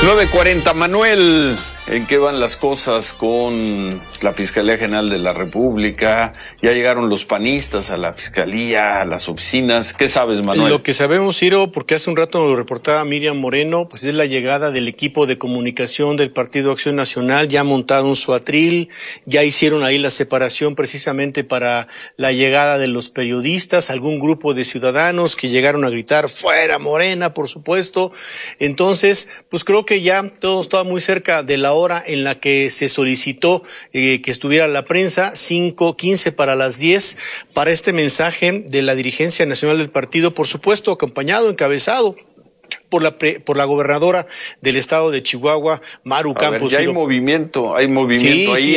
9:40, Manuel, ¿en qué van las cosas con la Fiscalía General de la República? Ya llegaron los panistas a la Fiscalía, a las oficinas. ¿Qué sabes, Manuel? Lo que sabemos, Ciro, porque hace un rato lo reportaba Miriam Moreno, pues es la llegada del equipo de comunicación del Partido Acción Nacional. Ya montaron su atril, ya hicieron ahí la separación precisamente para la llegada de los periodistas, algún grupo de ciudadanos que llegaron a gritar ¡fuera Morena!, por supuesto. Entonces, pues creo que ya todo estaba muy cerca de la hora en la que se solicitó que estuviera la prensa, 5:15 para las 10, para este mensaje de la dirigencia nacional del partido, por supuesto acompañado, encabezado por la gobernadora del estado de Chihuahua, Maru Campos. Ya hay movimiento ahí. Sí,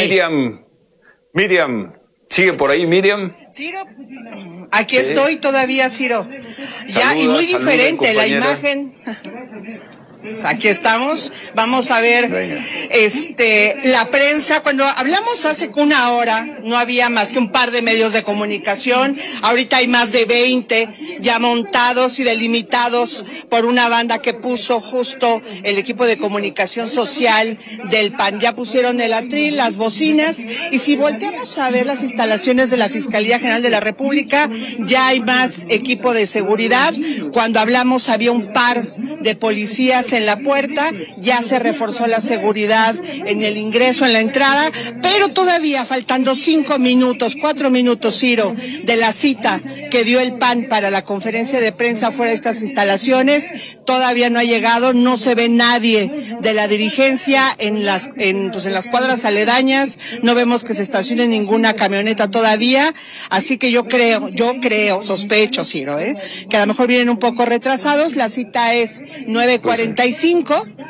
Miriam, ¿sigue por ahí, Miriam? Ciro, aquí estoy todavía, Ciro. Ya, y muy diferente la imagen. Aquí estamos, vamos a ver, la prensa. Cuando hablamos hace una hora, no había más que un par de medios de comunicación. Ahorita hay más de 20 ya montados y delimitados por una banda que puso justo el equipo de comunicación social del PAN. Ya pusieron el atril, las bocinas, y si volteamos a ver las instalaciones de la Fiscalía General de la República, ya hay más equipo de seguridad. Cuando hablamos había un par de policías en la puerta, ya se reforzó la seguridad en el ingreso, en la entrada, pero todavía faltando 4 minutos, Ciro, de la cita que dio el PAN para la conferencia de prensa fuera de estas instalaciones, todavía no ha llegado, no se ve nadie de la dirigencia en las cuadras aledañas, no vemos que se estacione ninguna camioneta todavía, así que yo sospecho, Ciro, que a lo mejor vienen un poco retrasados. La cita es 9:45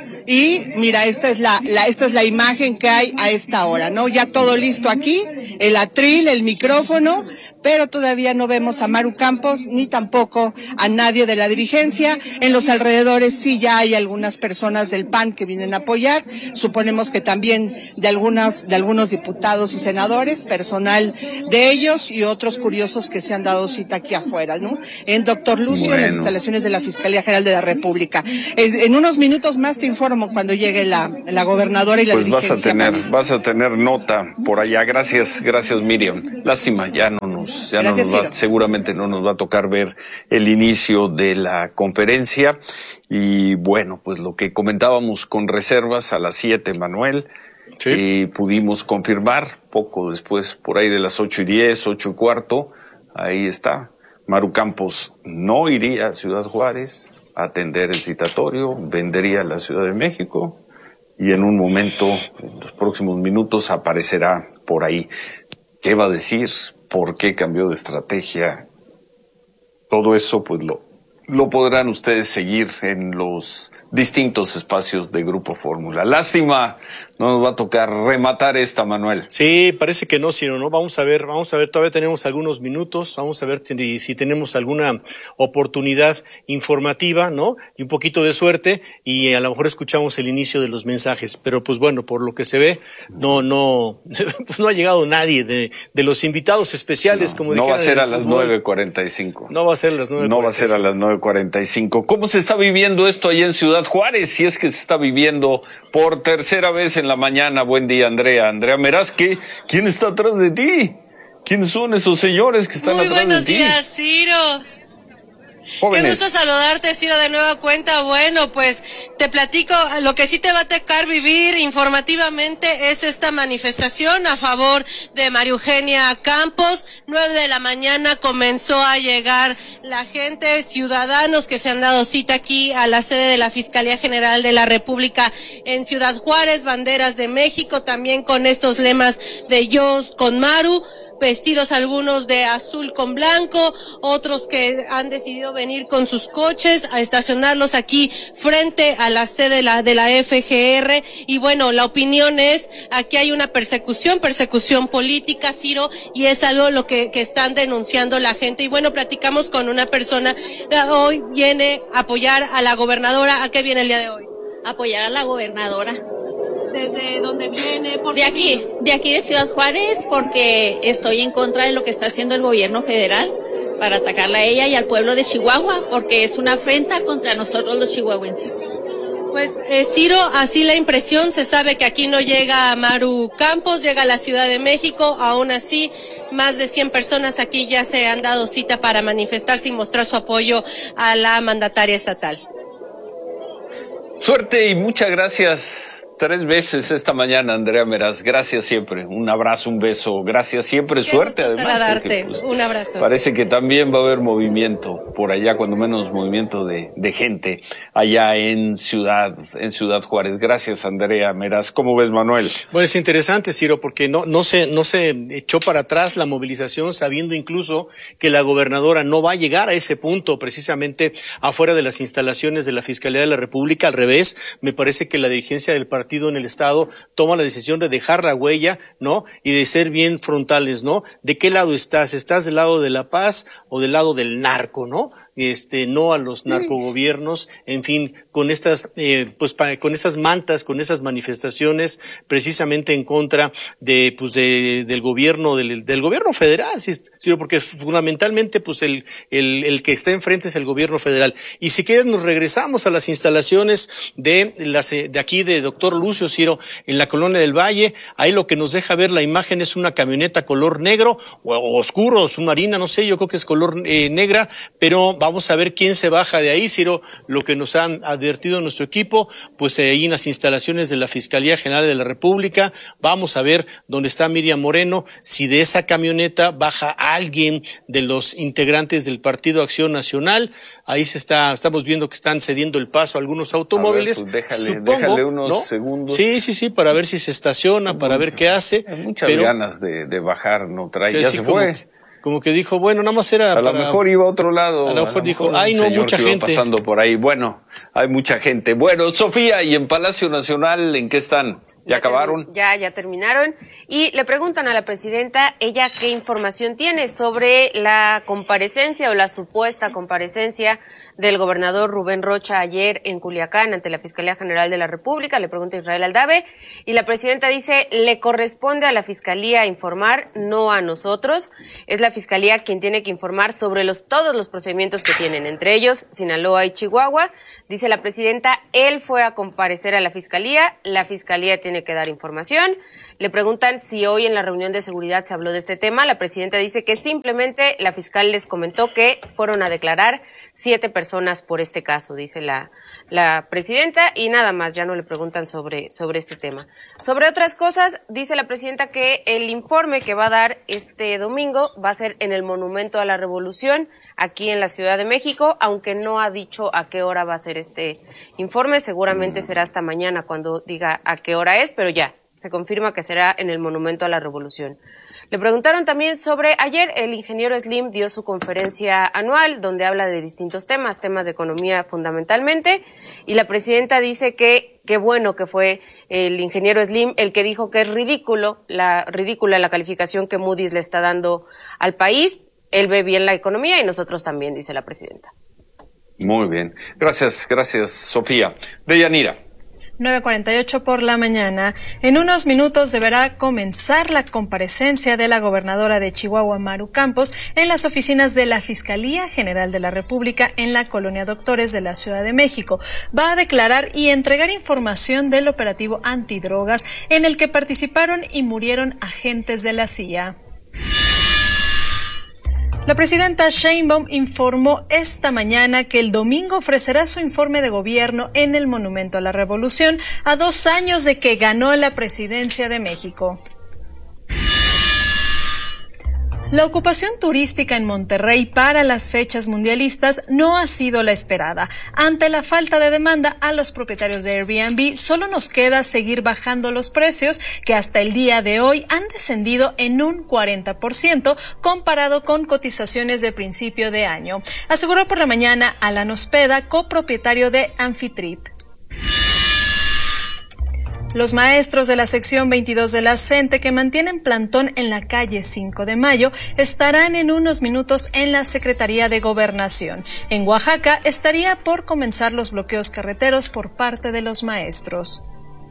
y mira, esta es la imagen que hay a esta hora, ¿no? Ya todo listo aquí, el atril, el micrófono, pero todavía no vemos a Maru Campos ni tampoco a nadie de la dirigencia. En los alrededores sí ya hay algunas personas del PAN que vienen a apoyar, suponemos que también de algunos diputados y senadores, personal de ellos y otros curiosos que se han dado cita aquí afuera, ¿no? En Doctor Lucio, en las instalaciones de la Fiscalía General de la República. En unos minutos más te informo cuando llegue la gobernadora y la dirigencia. Pues vas a tener nota por allá. Gracias Miriam. Lástima, seguramente no nos va a tocar ver el inicio de la conferencia. Y bueno, pues lo que comentábamos con reservas a las 7, Manuel, sí. Pudimos confirmar poco después, por ahí de las 8:10, 8:15, ahí está. Maru Campos no iría a Ciudad Juárez a atender el citatorio, vendería a la Ciudad de México y en un momento, en los próximos minutos, aparecerá por ahí. ¿Qué va a decir? ¿Por qué cambió de estrategia? Todo eso pues lo podrán ustedes seguir en los distintos espacios de Grupo Fórmula. Lástima, no nos va a tocar rematar esta, Manuel. Sí, parece que no, Ciro, ¿no? Vamos a ver, todavía tenemos algunos minutos, vamos a ver si tenemos alguna oportunidad informativa, ¿no? Y un poquito de suerte, y a lo mejor escuchamos el inicio de los mensajes, pero pues bueno, por lo que se ve, no pues no ha llegado nadie de los invitados especiales, como dijeron. No va a ser a las 9:45. No va a ser a las 9:45. No va a ser a las 9:45. ¿Cómo se está viviendo esto allá en Ciudad Juárez? Si es que se está viviendo por tercera vez en la mañana. Buen día, Andrea. Andrea Meraz, ¿quién está atrás de ti? ¿Quiénes son esos señores que están atrás de ti? Muy buenos días, Ciro. Jóvenes. Qué gusto saludarte, Ciro, de nueva cuenta. Bueno, pues te platico, lo que sí te va a tocar vivir informativamente es esta manifestación a favor de María Eugenia Campos. 9 de la mañana comenzó a llegar la gente, ciudadanos que se han dado cita aquí a la sede de la Fiscalía General de la República en Ciudad Juárez, banderas de México, también con estos lemas de Yo con Maru, vestidos algunos de azul con blanco, otros que han decidido venir con sus coches a estacionarlos aquí frente a la sede de la FGR. Y bueno, la opinión es, aquí hay una persecución política, Ciro, y es algo lo que están denunciando la gente. Y bueno, platicamos con una persona que hoy viene a apoyar a la gobernadora. ¿A qué viene el día de hoy? Apoyar a la gobernadora. ¿Desde dónde viene? De aquí de Ciudad Juárez, porque estoy en contra de lo que está haciendo el gobierno federal para atacarla a ella y al pueblo de Chihuahua, porque es una afrenta contra nosotros los chihuahuenses. Pues Ciro, así la impresión, se sabe que aquí no llega Maru Campos, llega a la Ciudad de México, aún así más de 100 personas aquí ya se han dado cita para manifestarse y mostrar su apoyo a la mandataria estatal. Suerte y muchas gracias 3 veces esta mañana, Andrea Meraz. Gracias siempre. Un abrazo, un beso. Gracias siempre. Qué suerte además. Porque, pues, un abrazo. Parece que también va a haber movimiento por allá, cuando menos movimiento de gente allá en Ciudad Juárez. Gracias, Andrea Meraz. ¿Cómo ves, Manuel? Bueno, es interesante, Ciro, porque no se echó para atrás la movilización, sabiendo incluso que la gobernadora no va a llegar a ese punto, precisamente afuera de las instalaciones de la Fiscalía de la República. Al revés, me parece que la dirigencia del partido en el estado toma la decisión de dejar la huella, ¿no? Y de ser bien frontales, ¿no? ¿De qué lado estás? ¿Estás del lado de la paz o del lado del narco, no? No a los narcogobiernos, en fin, con estas, con estas mantas, con esas manifestaciones, precisamente en contra del gobierno, del gobierno federal, sino porque fundamentalmente, pues el que está enfrente es el gobierno federal. Y si quieren nos regresamos a las instalaciones de aquí de Doctor Lucio, Ciro, en la Colonia del Valle. Ahí lo que nos deja ver la imagen es una camioneta color negro o oscuro, submarina, no sé, yo creo que es color negra, pero vamos a ver quién se baja de ahí, Ciro. Lo que nos han advertido nuestro equipo, pues ahí en las instalaciones de la Fiscalía General de la República, vamos a ver dónde está Miriam Moreno, si de esa camioneta baja alguien de los integrantes del Partido Acción Nacional. Ahí estamos viendo que están cediendo el paso a algunos automóviles. A ver, pues déjale unos segundos. Sí, para ver si se estaciona, para ver qué hace. Muchas ganas de bajar, no trae, ya se fue. Como que dijo, bueno, nada más era lo mejor iba a otro lado. A lo mejor dijo, ay, no, mucha gente pasando por ahí. Bueno, hay mucha gente. Bueno, Sofía, ¿y en Palacio Nacional en qué están? ¿Ya acabaron? Ya terminaron. Y le preguntan a la presidenta, ella qué información tiene sobre la comparecencia o la supuesta comparecencia del gobernador Rubén Rocha ayer en Culiacán ante la Fiscalía General de la República. Le pregunta Israel Aldave y la presidenta dice, le corresponde a la Fiscalía informar, no a nosotros. Es la Fiscalía quien tiene que informar sobre todos los procedimientos que tienen, entre ellos Sinaloa y Chihuahua. Dice la presidenta, él fue a comparecer a la Fiscalía tiene que dar información. Le preguntan si hoy en la reunión de seguridad se habló de este tema. La presidenta dice que simplemente la fiscal les comentó que fueron a declarar 7 personas por este caso, dice la presidenta, y nada más, ya no le preguntan sobre este tema. Sobre otras cosas, dice la presidenta que el informe que va a dar este domingo va a ser en el Monumento a la Revolución, aquí en la Ciudad de México, aunque no ha dicho a qué hora va a ser este informe, seguramente será hasta mañana cuando diga a qué hora es, pero ya, se confirma que será en el Monumento a la Revolución. Le preguntaron también sobre, ayer el ingeniero Slim dio su conferencia anual donde habla de distintos temas de economía fundamentalmente, y la presidenta dice que qué bueno que fue el ingeniero Slim el que dijo que es ridícula la calificación que Moody's le está dando al país. Él ve bien la economía y nosotros también, dice la presidenta. Muy bien. Gracias, Sofía. Deyanira. 9:48 por la mañana. En unos minutos deberá comenzar la comparecencia de la gobernadora de Chihuahua, Maru Campos, en las oficinas de la Fiscalía General de la República en la Colonia Doctores de la Ciudad de México. Va a declarar y entregar información del operativo antidrogas en el que participaron y murieron agentes de la CIA. La presidenta Sheinbaum informó esta mañana que el domingo ofrecerá su informe de gobierno en el Monumento a la Revolución a 2 años de que ganó la presidencia de México. La ocupación turística en Monterrey para las fechas mundialistas no ha sido la esperada. Ante la falta de demanda a los propietarios de Airbnb, solo nos queda seguir bajando los precios, que hasta el día de hoy han descendido en un 40% comparado con cotizaciones de principio de año, aseguró por la mañana Alan Ospeda, copropietario de Amphitrip. Los maestros de la sección 22 de la CENTE que mantienen plantón en la calle 5 de Mayo estarán en unos minutos en la Secretaría de Gobernación. En Oaxaca estaría por comenzar los bloqueos carreteros por parte de los maestros.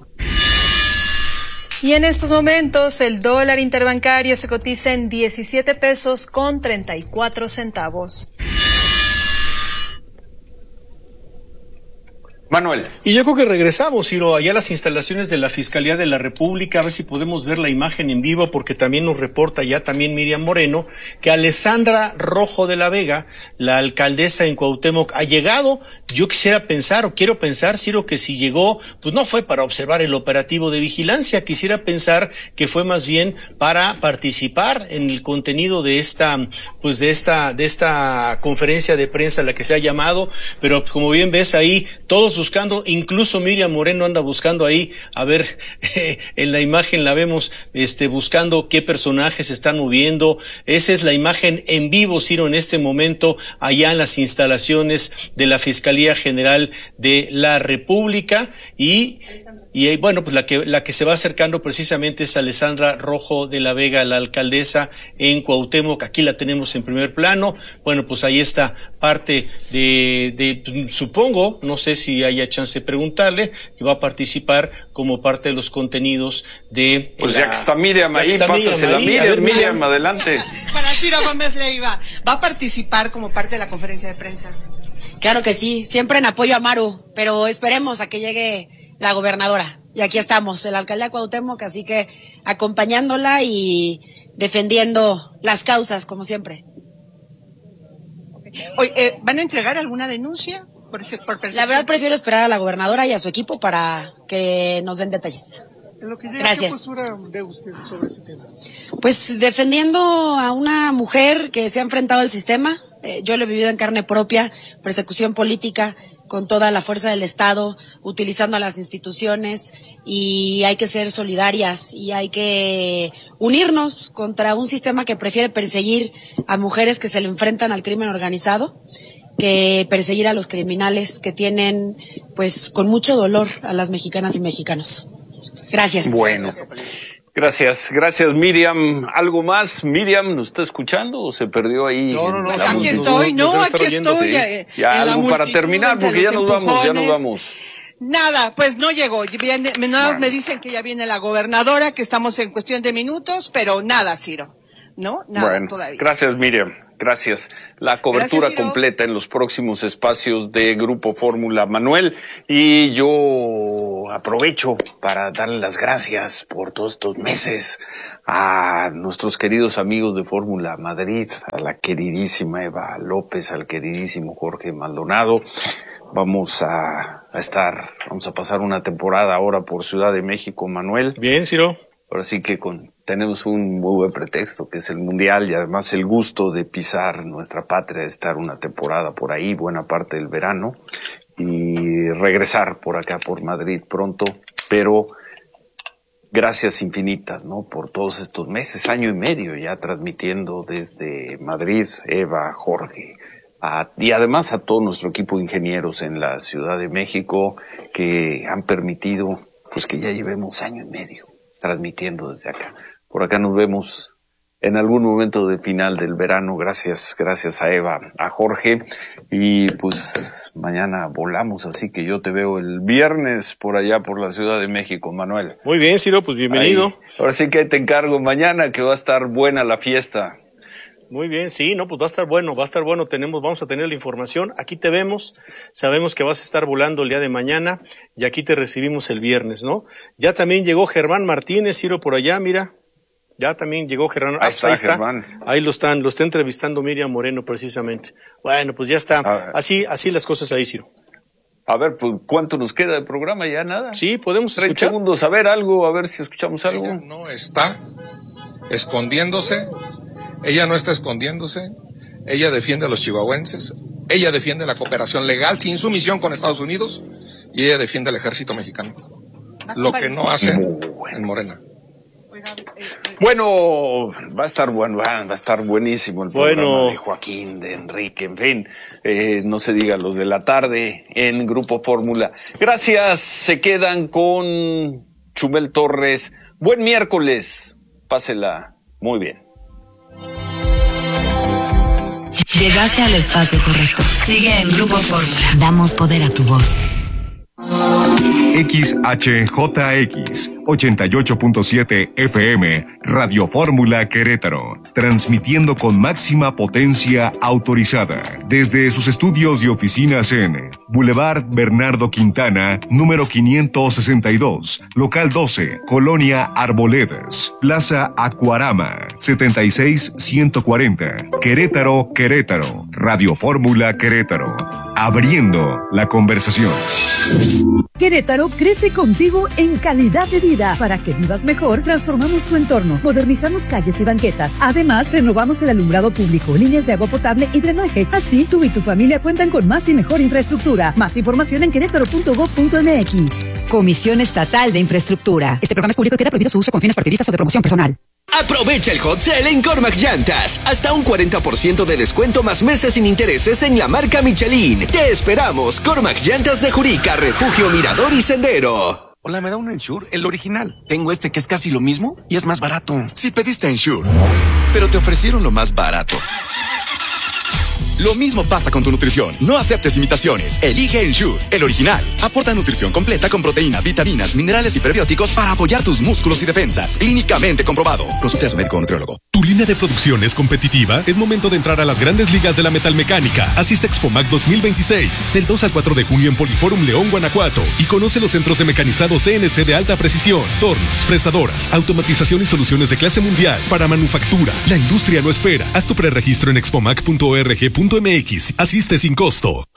Y en estos momentos el dólar interbancario se cotiza en 17 pesos con 34 centavos. Manuel. Y yo creo que regresamos, Ciro, allá a las instalaciones de la Fiscalía de la República, a ver si podemos ver la imagen en vivo, porque también nos reporta ya también Miriam Moreno, que Alessandra Rojo de la Vega, la alcaldesa en Cuauhtémoc, ha llegado. Yo quiero pensar, Ciro, que si llegó, pues no fue para observar el operativo de vigilancia, quisiera pensar que fue más bien para participar en el contenido de esta conferencia de prensa a la que se ha llamado, pero como bien ves ahí, todos buscando, incluso Miriam Moreno anda buscando ahí, a ver, en la imagen la vemos, buscando qué personajes se están moviendo. Esa es la imagen en vivo, Ciro, en este momento, allá en las instalaciones de la Fiscalía General de la República, y bueno, pues la que se va acercando precisamente es Alessandra Rojo de la Vega, la alcaldesa en Cuauhtémoc. Aquí la tenemos en primer plano. Bueno, pues ahí está parte de supongo, no sé si haya chance de preguntarle, que va a participar como parte de los contenidos de... Pues ya que está Miriam ahí, pásasela. Miriam, adelante. Para Ciro Gómez Leiva, ¿va a participar como parte de la conferencia de prensa? Claro que sí, siempre en apoyo a Maru, pero esperemos a que llegue la gobernadora. Y aquí estamos, el alcalde de Cuauhtémoc, así que acompañándola y defendiendo las causas, como siempre. Oye, ¿van a entregar alguna denuncia por percepción? La verdad prefiero esperar a la gobernadora y a su equipo para que nos den detalles. Gracias. ¿Qué postura ve usted sobre ese tema? Pues defendiendo a una mujer que se ha enfrentado al sistema. Yo lo he vivido en carne propia, persecución política con toda la fuerza del Estado, utilizando a las instituciones, y hay que ser solidarias y hay que unirnos contra un sistema que prefiere perseguir a mujeres que se le enfrentan al crimen organizado, que perseguir a los criminales que tienen, pues, con mucho dolor a las mexicanas y mexicanos. Gracias. Bueno. Gracias Miriam. ¿Algo más? Miriam, ¿nos está escuchando o se perdió ahí? No. Pues aquí estoy, aquí estoy. Ya algo para terminar, porque ya nos vamos. Nada, pues no llegó. Me dicen que ya viene la gobernadora, que estamos en cuestión de minutos, pero nada, Ciro. ¿No? Nada todavía. Gracias, Miriam. Gracias. La cobertura completa en los próximos espacios de Grupo Fórmula, Manuel. Y yo aprovecho para darle las gracias por todos estos meses a nuestros queridos amigos de Fórmula Madrid, a la queridísima Eva López, al queridísimo Jorge Maldonado. Vamos a pasar una temporada ahora por Ciudad de México, Manuel. Bien, Ciro. Ahora sí que tenemos un muy buen pretexto, que es el Mundial, y además el gusto de pisar nuestra patria, estar una temporada por ahí, buena parte del verano, y regresar por acá, por Madrid pronto, pero gracias infinitas, ¿no? Por todos estos meses, año y medio ya transmitiendo desde Madrid, Eva, Jorge, y además a todo nuestro equipo de ingenieros en la Ciudad de México, que han permitido, pues, que ya llevemos año y medio transmitiendo desde acá. Por acá nos vemos en algún momento del final del verano. Gracias a Eva, a Jorge, y pues mañana volamos, así que yo te veo el viernes por allá por la Ciudad de México, Manuel. Muy bien, Ciro, pues bienvenido. Ahí. Ahora sí que te encargo mañana, que va a estar buena la fiesta. Muy bien, sí, no, pues va a estar bueno, vamos a tener la información, aquí te vemos, sabemos que vas a estar volando el día de mañana, y aquí te recibimos el viernes, ¿no? Ya también llegó Germán Martínez, Ciro, por allá, mira, ya también llegó Germán. Ahí está Germán. Ahí lo está entrevistando Miriam Moreno precisamente. Bueno, pues ya está, así las cosas ahí, Ciro. A ver, pues, ¿cuánto nos queda de programa? ¿Ya nada? Sí, podemos 30 escuchar. segundos, a ver si escuchamos algo. Ella no está escondiéndose. Ella no está escondiéndose, ella defiende a los chihuahuenses, ella defiende la cooperación legal sin sumisión con Estados Unidos, y ella defiende al ejército mexicano. Lo que no hacen en Morena. Bueno, va a estar buenísimo el programa de Joaquín, de Enrique, en fin, no se diga los de la tarde en Grupo Fórmula. Gracias, se quedan con Chumel Torres. Buen miércoles, pásela muy bien. Llegaste al espacio correcto. Sigue en Grupo Fórmula. Damos poder a tu voz. XHJX 88.7 FM, Radio Fórmula Querétaro, transmitiendo con máxima potencia autorizada desde sus estudios y oficinas en Boulevard Bernardo Quintana, número 562, local 12, Colonia Arboledas, Plaza Acuarama, 76140, Querétaro, Querétaro, Radio Fórmula Querétaro, abriendo la conversación. Querétaro crece contigo en calidad de vida. Para que vivas mejor, transformamos tu entorno, modernizamos calles y banquetas. Además, renovamos el alumbrado público, líneas de agua potable y drenaje. Así, tú y tu familia cuentan con más y mejor infraestructura. Más información en querétaro.gov.mx. Comisión Estatal de Infraestructura. Este programa es público y queda prohibido su uso con fines partidistas o de promoción personal. Aprovecha el hot sale en Cormac Llantas. Hasta un 40% de descuento más meses sin intereses en la marca Michelin. Te esperamos. Cormac Llantas de Jurica, Refugio, Mirador y Sendero. Hola, ¿me da un Ensure? El original. Tengo este que es casi lo mismo y es más barato. Si pediste Ensure, pero te ofrecieron lo más barato. Lo mismo pasa con tu nutrición. No aceptes imitaciones. Elige Ensure, el original. Aporta nutrición completa con proteína, vitaminas, minerales y prebióticos para apoyar tus músculos y defensas. Clínicamente comprobado. Consulte a su médico o nutriólogo. ¿Tu línea de producción es competitiva? Es momento de entrar a las grandes ligas de la metalmecánica. Asiste a Expomac 2026, del 2 al 4 de junio en Poliforum León, Guanajuato. Y conoce los centros de mecanizado CNC de alta precisión, tornos, fresadoras, automatización y soluciones de clase mundial para manufactura. La industria no espera. Haz tu preregistro en expomac.org.mx. Asiste sin costo.